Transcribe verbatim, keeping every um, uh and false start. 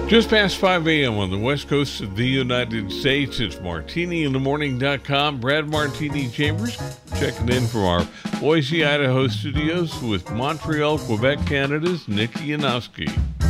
Just past five a.m. on the west coast of the United States. It's martini in the morning dot com. Brad Martini Chambers checking in from our Boise, Idaho studios with Montreal, Quebec, Canada's Nick Yanowski.